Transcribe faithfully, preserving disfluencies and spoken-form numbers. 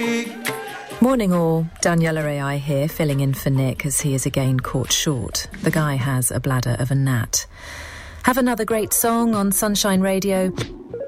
Morning all, Daniela A I here, filling in for Nick as he is again caught short. The guy has a bladder of a gnat. Have another great song on Sunshine Radio.